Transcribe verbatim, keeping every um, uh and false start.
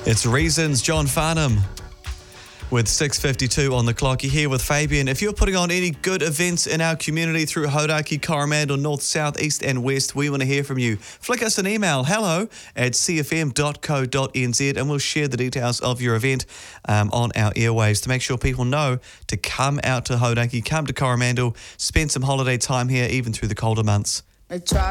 It's Reasons, John Farnham. With six fifty-two on the clock, you're here with Fabian. If you're putting on any good events in our community through Hauraki, Coromandel, North, South, East and West, we want to hear from you. Flick us an email, hello at c f m dot co dot n z, and we'll share the details of your event um, on our airwaves to make sure people know to come out to Hauraki, come to Coromandel, spend some holiday time here even through the colder months.